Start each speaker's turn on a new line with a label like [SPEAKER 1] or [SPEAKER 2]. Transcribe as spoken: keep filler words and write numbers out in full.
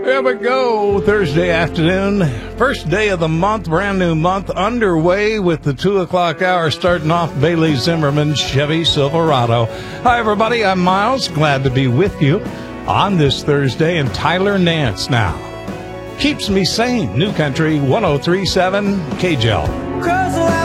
[SPEAKER 1] Here we go, Thursday afternoon, first day of the month, brand new month underway with the two o'clock hour starting off Bailey Zimmerman Chevy Silverado. Hi, everybody, I'm Miles, glad to be with you on this Thursday, and Tyler Nance now keeps me sane. New Country one oh three point seven K J L.